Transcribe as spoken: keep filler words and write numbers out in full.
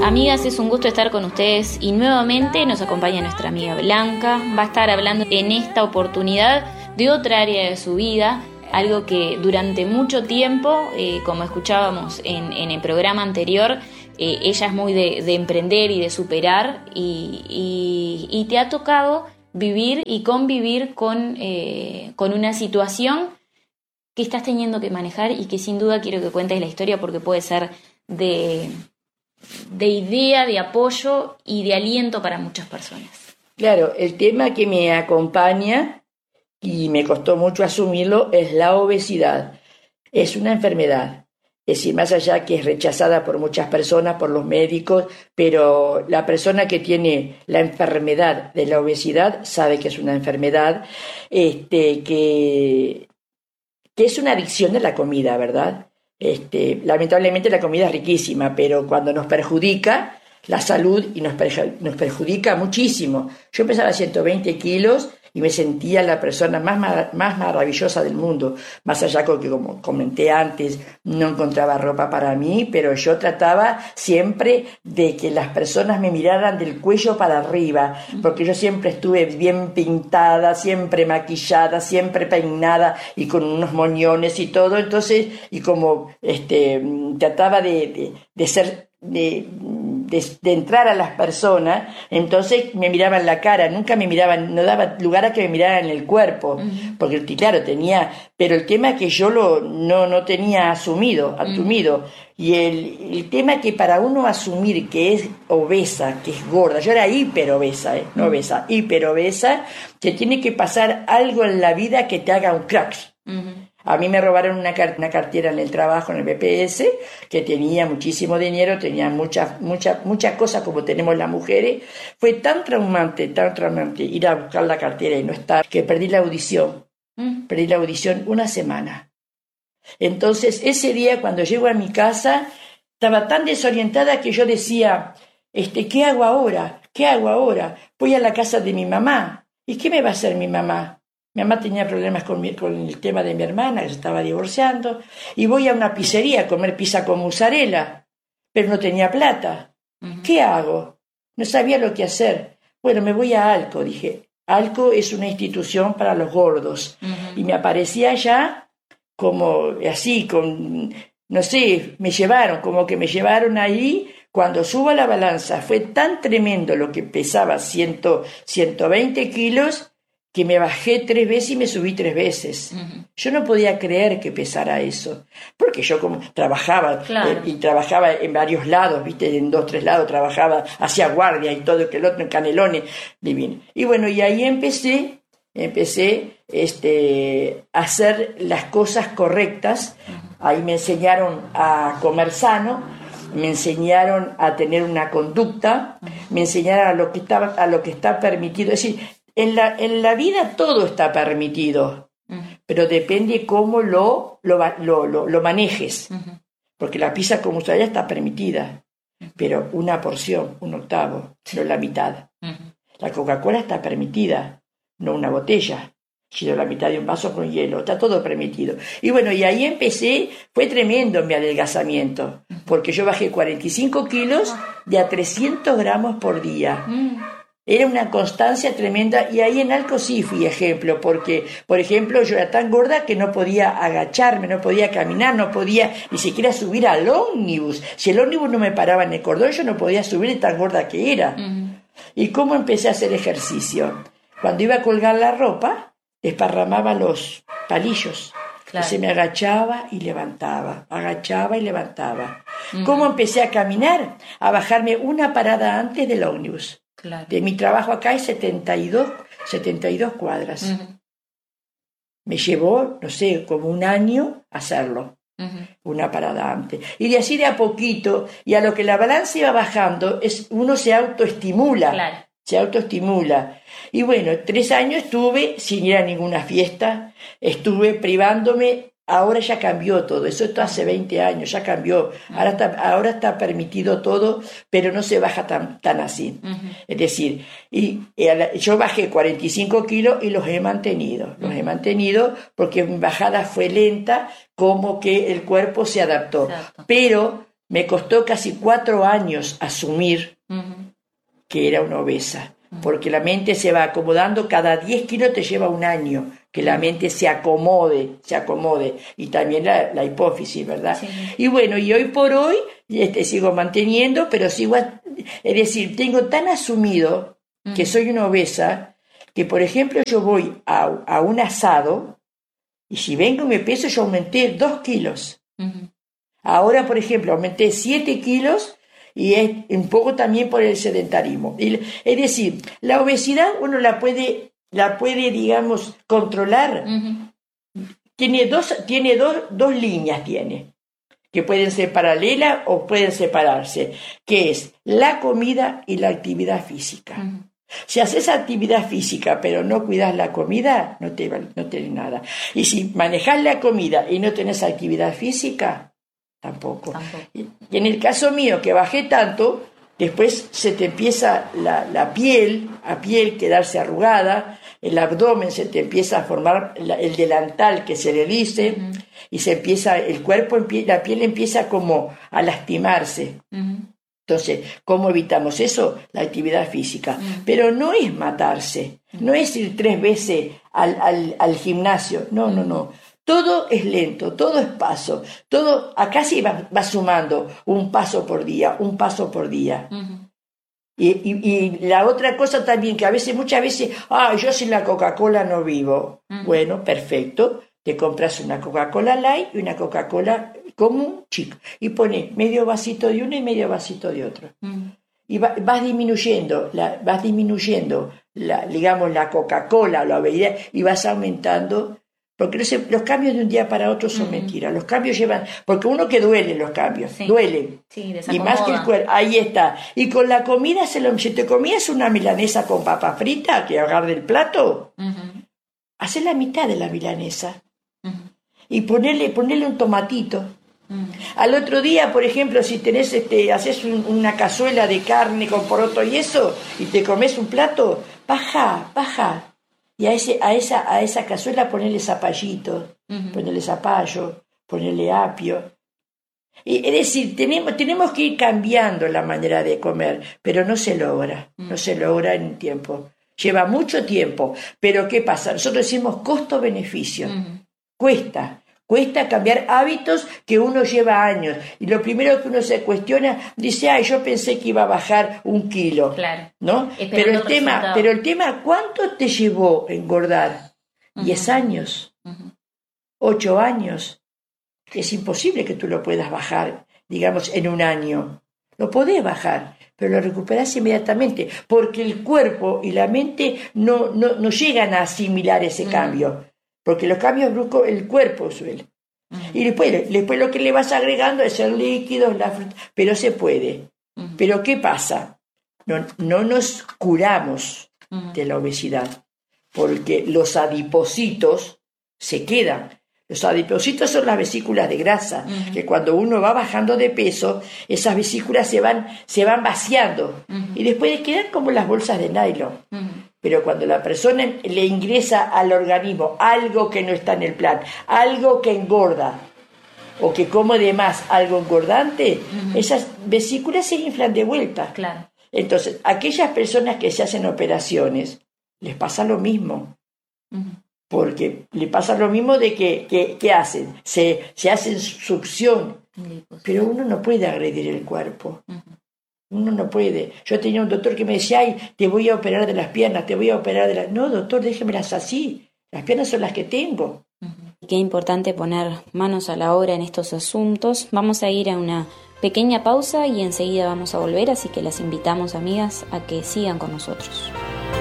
Amigas, es un gusto estar con ustedes y nuevamente nos acompaña nuestra amiga Blanca. Va a estar hablando en esta oportunidad de otra área de su vida, algo que durante mucho tiempo, eh, como escuchábamos en, en el programa anterior, eh, ella es muy de, de emprender y de superar y, y, y te ha tocado vivir y convivir con, eh, con una situación que estás teniendo que manejar y que sin duda quiero que cuentes la historia porque puede ser de... de idea, de apoyo y de aliento para muchas personas. Claro, el tema que me acompaña y me costó mucho asumirlo es la obesidad. Es una enfermedad, es decir, más allá que es rechazada por muchas personas, por los médicos, pero la persona que tiene la enfermedad de la obesidad sabe que es una enfermedad, este, que, que es una adicción de la comida, ¿verdad? Este, lamentablemente la comida es riquísima, pero cuando nos perjudica la salud y nos, perju- nos perjudica muchísimo. Yo pesaba ciento veinte kilos y me sentía la persona más, mar- más maravillosa del mundo, más allá de que, como comenté antes, no encontraba ropa para mí, pero yo trataba siempre de que las personas me miraran del cuello para arriba, porque yo siempre estuve bien pintada, siempre maquillada, siempre peinada y con unos moñones y todo, entonces, y como este, trataba de, de, de ser... De, De, de entrar a las personas, entonces me miraban la cara, nunca me miraban, no daba lugar a que me miraran el cuerpo, uh-huh. Porque claro, tenía, pero el tema que yo lo, no, no tenía asumido, asumido, uh-huh. Y el, el tema que para uno asumir que es obesa, que es gorda, yo era hiperobesa, eh, no obesa, hiperobesa, te tiene que pasar algo en la vida que te haga un crack. Uh-huh. A mí me robaron una, car- una cartera en el trabajo, en el B P S, que tenía muchísimo dinero, tenía muchas muchas muchas cosas como tenemos las mujeres. Fue tan traumante, tan traumante ir a buscar la cartera y no estar, que perdí la audición. Mm. Perdí la audición una semana. Entonces, ese día, cuando llego a mi casa, estaba tan desorientada que yo decía, este, ¿qué hago ahora? ¿Qué hago ahora? Voy a la casa de mi mamá. ¿Y qué me va a hacer mi mamá? Mi mamá tenía problemas con, mi, con el tema de mi hermana, que se estaba divorciando, y voy a una pizzería a comer pizza con mozzarella, pero no tenía plata. Uh-huh. ¿Qué hago? No sabía lo que hacer. Bueno, me voy a Alco, dije. Alco es una institución para los gordos. Uh-huh. Y me aparecía allá como así, con, no sé, me llevaron, como que me llevaron ahí. Cuando subo a la balanza, fue tan tremendo lo que pesaba, ciento veinte kilos, que me bajé tres veces y me subí tres veces. Uh-huh. Yo no podía creer que pesara eso, porque yo como trabajaba, claro. eh, y trabajaba en varios lados, viste, en dos, tres lados, trabajaba, hacía guardia y todo, que el otro en Canelones, divino. Y bueno, y ahí empecé, empecé este, a hacer las cosas correctas. Uh-huh. Ahí me enseñaron a comer sano, me enseñaron a tener una conducta, uh-huh. Me enseñaron a lo que estaba, a lo que está permitido, es decir, En la, en la vida todo está permitido, uh-huh. Pero depende cómo lo, lo, lo, lo, lo manejes. Uh-huh. Porque la pizza con mozzarella está permitida, uh-huh. Pero una porción, un octavo, no la mitad. Uh-huh. La Coca-Cola está permitida, no una botella, sino la mitad de un vaso con hielo. Está todo permitido. Y bueno, y ahí empecé, fue tremendo mi adelgazamiento, uh-huh. Porque yo bajé cuarenta y cinco kilos de a trescientos gramos por día. Uh-huh. Era una constancia tremenda y ahí en Alco sí fui ejemplo, porque, por ejemplo, yo era tan gorda que no podía agacharme, no podía caminar, no podía ni siquiera subir al ómnibus. Si el ómnibus no me paraba en el cordón, yo no podía subir de tan gorda que era. Uh-huh. ¿Y cómo empecé a hacer ejercicio? Cuando iba a colgar la ropa, desparramaba los palillos. Claro. Y se me agachaba y levantaba, agachaba y levantaba. Uh-huh. ¿Cómo empecé a caminar? A bajarme una parada antes del ómnibus. Claro. De mi trabajo acá hay setenta y dos cuadras. Uh-huh. Me llevó, no sé, como un año hacerlo. Uh-huh. Una parada antes. Y de así de a poquito, y a lo que la balanza iba bajando, es, uno se autoestimula. Claro. Se autoestimula. Y bueno, tres años estuve sin ir a ninguna fiesta, estuve privándome. Ahora ya cambió todo, eso esto hace veinte años, ya cambió. Ahora está, ahora está permitido todo, pero no se baja tan, tan así. Uh-huh. Es decir, y, y yo bajé cuarenta y cinco kilos y los he mantenido. Los uh-huh. he mantenido porque mi bajada fue lenta, como que el cuerpo se adaptó. Exacto. Pero Me costó casi cuatro años asumir uh-huh. que era una obesa, porque la mente se va acomodando, cada diez kilos te lleva un año que la mente se acomode, se acomode, y también la, la hipófisis, ¿verdad? Sí. Y bueno, y hoy por hoy este, sigo manteniendo, pero sigo, es decir, tengo tan asumido uh-huh. que soy una obesa, que por ejemplo yo voy a, a un asado, y si vengo y me peso, yo aumenté dos kilos. Uh-huh. Ahora, por ejemplo, aumenté siete kilos, y es un poco también por el sedentarismo. Es decir, la obesidad uno la puede, la puede digamos, controlar. Uh-huh. Tiene, dos, tiene dos, dos líneas, tiene, que pueden ser paralelas o pueden separarse, que es la comida y la actividad física. Uh-huh. Si haces actividad física pero no cuidas la comida, no te no tenés nada. Y si manejas la comida y no tenés actividad física, Tampoco. Tampoco. Y en el caso mío, que bajé tanto, después se te empieza la, la piel, a piel quedarse arrugada, el abdomen se te empieza a formar la, el delantal que se le dice, uh-huh. y se empieza, el cuerpo, la piel empieza como a lastimarse. Uh-huh. Entonces, ¿cómo evitamos eso? La actividad física. Uh-huh. Pero no es matarse, uh-huh. no es ir tres veces al, al, al gimnasio, no, no, no. Todo es lento, todo es paso, todo acá se va, va sumando un paso por día, un paso por día. Uh-huh. Y, y, y la otra cosa también, que a veces, muchas veces, ah, yo sin la Coca-Cola no vivo. Uh-huh. Bueno, perfecto, te compras una Coca-Cola Light y una Coca-Cola común, chica, y pones medio vasito de uno y medio vasito de otro. Uh-huh. Y va, vas disminuyendo, la, vas disminuyendo, la, digamos, la Coca-Cola, la bebida, y vas aumentando. Porque los, los cambios de un día para otro son uh-huh. mentiras. Los cambios llevan... Porque uno que duele los cambios, sí. duelen. Sí, y más que el cuerpo. Ahí está. Y con la comida, se lo, si te comías una milanesa con papa frita, que agarre el plato, uh-huh. haces la mitad de la milanesa. Uh-huh. Y ponerle, ponerle un tomatito. Uh-huh. Al otro día, por ejemplo, si tenés este, haces un, una cazuela de carne con poroto y eso, y te comes un plato, baja, baja. Y a, ese, a, esa, a esa cazuela ponerle zapallito, uh-huh. ponerle zapallo, ponerle apio. Y, es decir, tenemos, tenemos que ir cambiando la manera de comer, pero no se logra, uh-huh. no se logra en un tiempo. Lleva mucho tiempo, pero ¿qué pasa? Nosotros decimos costo-beneficio. Uh-huh. Cuesta, cuesta cambiar hábitos que uno lleva años. Y lo primero que uno se cuestiona, dice, ay, yo pensé que iba a bajar un kilo. Claro. ¿No? Pero el, tema, pero el tema, ¿cuánto te llevó engordar? Uh-huh. ¿Diez años? Uh-huh. ¿Ocho años? Es imposible que tú lo puedas bajar, digamos, en un año. Lo podés bajar, pero lo recuperás inmediatamente, porque el cuerpo y la mente no, no, no llegan a asimilar ese uh-huh. cambio. Porque los cambios bruscos el cuerpo suele. Uh-huh. Y después, después lo que le vas agregando es el líquido, la fruta, pero se puede. Uh-huh. Pero ¿qué pasa? No, no nos curamos uh-huh. de la obesidad, porque los adipocitos se quedan. Los adipocitos son las vesículas de grasa, uh-huh. que cuando uno va bajando de peso, esas vesículas se van, se van vaciando, uh-huh. y después quedan como las bolsas de nylon. Uh-huh. Pero cuando la persona le ingresa al organismo algo que no está en el plan, algo que engorda, o que come de más algo engordante, uh-huh. esas vesículas se inflan de vuelta. Claro. Entonces, aquellas personas que se hacen operaciones, les pasa lo mismo. Uh-huh. Porque le pasa lo mismo de que, que, que hacen, se, se hacen succión, pero uno no puede agredir el cuerpo. Uh-huh. Uno no puede. Yo tenía un doctor que me decía, ay, te voy a operar de las piernas, te voy a operar de las... No, doctor, déjemelas así. Las piernas son las que tengo. Uh-huh. Qué importante poner manos a la obra en estos asuntos. Vamos a ir a una pequeña pausa y enseguida vamos a volver, así que las invitamos, amigas, a que sigan con nosotros.